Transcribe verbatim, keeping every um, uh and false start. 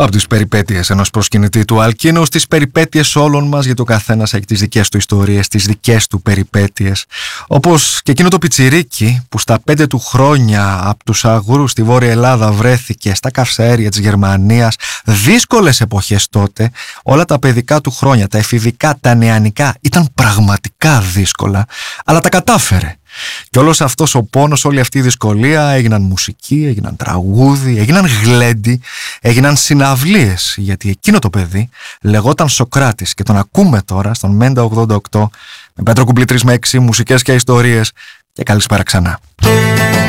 Από τις περιπέτειες ενός προσκυνητή του Αλκίνου στις περιπέτειες όλων μας, γιατί ο καθένας έχει τις δικές του ιστορίες, τις δικές του περιπέτειες. Όπως και εκείνο το πιτσιρίκι που στα πέντε του χρόνια από τους αγρούς στη Βόρεια Ελλάδα βρέθηκε στα καυσαέρια της Γερμανίας. Δύσκολες εποχές τότε, όλα τα παιδικά του χρόνια, τα εφηβικά, τα νεανικά ήταν πραγματικά δύσκολα, αλλά τα κατάφερε. Και όλος αυτός ο πόνος, όλη αυτή η δυσκολία έγιναν μουσική, έγιναν τραγούδι, έγιναν γλέντι, έγιναν συναυλίες, γιατί εκείνο το παιδί λεγόταν Σοκράτης και τον ακούμε τώρα στον Μέντα ογδόντα οκτώ με Πέτρο Κουμπλή τρεις με έξι, μουσικές και ιστορίες, και καλησπέρα ξανά.